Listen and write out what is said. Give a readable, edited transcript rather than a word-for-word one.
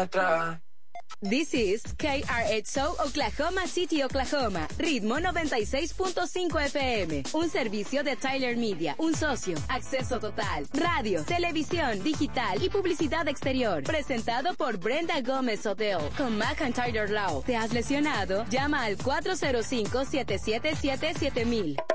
atrás. This is KRXO Oklahoma City, Oklahoma. Ritmo 96.5 FM. Un servicio de Tyler Media. Un socio. Acceso total. Radio, televisión, digital y publicidad exterior. Presentado por Brenda Gómez Hotel. Con McIntyre Law. ¿Te has lesionado? Llama al 405-777-7000.